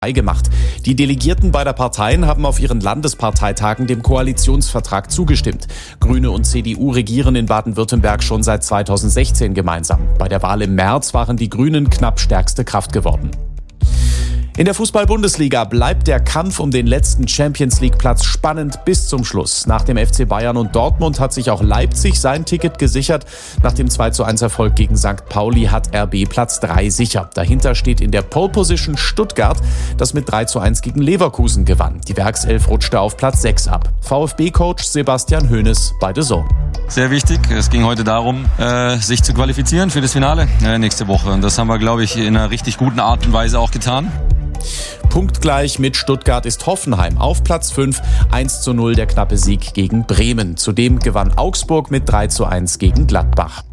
gemacht. Die Delegierten beider Parteien haben auf ihren Landesparteitagen dem Koalitionsvertrag zugestimmt. Grüne und CDU regieren in Baden-Württemberg schon seit 2016 gemeinsam. Bei der Wahl im März waren die Grünen knapp stärkste Kraft geworden. In der Fußball-Bundesliga bleibt der Kampf um den letzten Champions-League-Platz spannend bis zum Schluss. Nach dem FC Bayern und Dortmund hat sich auch Leipzig sein Ticket gesichert. Nach dem 2:1-Erfolg gegen St. Pauli hat RB Platz 3 sicher. Dahinter steht in der Pole-Position Stuttgart, das mit 3:1 gegen Leverkusen gewann. Die Werkself rutschte auf Platz 6 ab. VfB-Coach Sebastian Hoeneß bei The Zone. Sehr wichtig. Es ging heute darum, sich zu qualifizieren für das Finale nächste Woche. Und das haben wir, glaube ich, in einer richtig guten Art und Weise auch getan. Punktgleich mit Stuttgart ist Hoffenheim auf Platz 5. 1:0 der knappe Sieg gegen Bremen. Zudem gewann Augsburg mit 3:1 gegen Gladbach.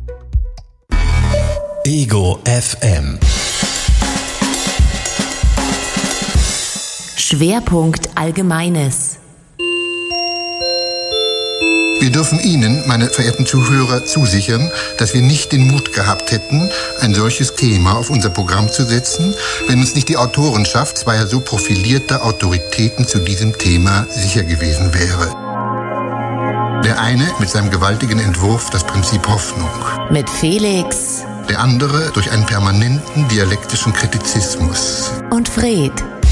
Ego FM. Schwerpunkt Allgemeines. Wir dürfen Ihnen, meine verehrten Zuhörer, zusichern, dass wir nicht den Mut gehabt hätten, ein solches Thema auf unser Programm zu setzen, wenn uns nicht die Autorenschaft zweier so profilierter Autoritäten zu diesem Thema sicher gewesen wäre. Der eine mit seinem gewaltigen Entwurf Das Prinzip Hoffnung. Mit Felix. Der andere durch einen permanenten dialektischen Kritizismus. Und Fred.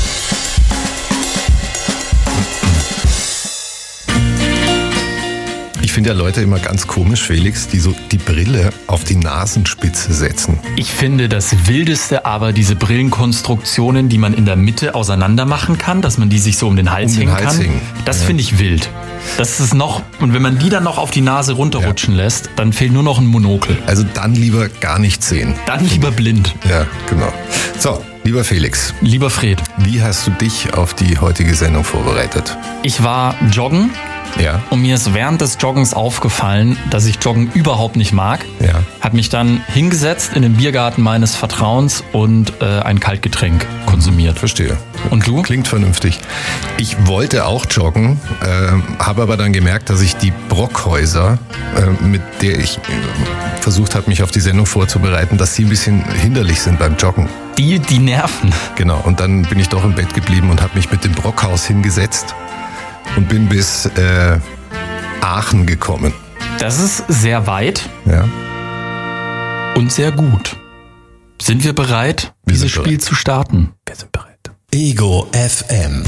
Ich finde ja Leute immer ganz komisch, Felix, die so die Brille auf die Nasenspitze setzen. Ich finde das Wildeste aber diese Brillenkonstruktionen, die man in der Mitte auseinander machen kann, dass man die sich so um den Hals hängen kann. Das finde ich wild. Das ist noch, und wenn man die dann noch auf die Nase runterrutschen lässt, dann fehlt nur noch ein Monokel. Also dann lieber gar nicht sehen. Dann lieber blind. Ja, genau. So, lieber Felix. Lieber Fred. Wie hast du dich auf die heutige Sendung vorbereitet? Ich war joggen. Ja. Und mir ist während des Joggens aufgefallen, dass ich Joggen überhaupt nicht mag. Ja. Hab mich dann hingesetzt in den Biergarten meines Vertrauens und ein Kaltgetränk konsumiert. Verstehe. Und du? Klingt vernünftig. Ich wollte auch joggen, habe aber dann gemerkt, dass ich die Brockhäuser, mit der ich versucht habe, mich auf die Sendung vorzubereiten, dass sie ein bisschen hinderlich sind beim Joggen. Die nerven. Genau, und dann bin ich doch im Bett geblieben und habe mich mit dem Brockhaus hingesetzt. Und bin bis Aachen gekommen. Das ist sehr weit. Ja. Und sehr gut. Sind wir bereit, dieses Spiel zu starten? Wir sind bereit. Ego FM.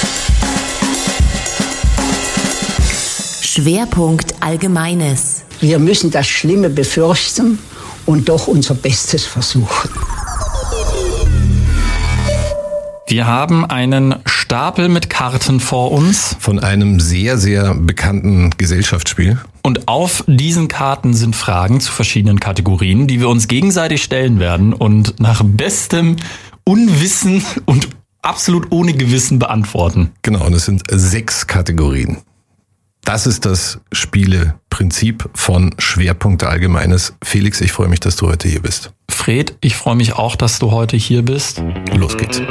Schwerpunkt Allgemeines. Wir müssen das Schlimme befürchten und doch unser Bestes versuchen. Wir haben einen Stapel mit Karten vor uns. Von einem sehr, sehr bekannten Gesellschaftsspiel. Und auf diesen Karten sind Fragen zu verschiedenen Kategorien, die wir uns gegenseitig stellen werden und nach bestem Unwissen und absolut ohne Gewissen beantworten. Genau, und es sind 6 Kategorien. Das ist das Spieleprinzip von Schwerpunkt Allgemeines. Felix, ich freue mich, dass du heute hier bist. Fred, ich freue mich auch, dass du heute hier bist. Los geht's.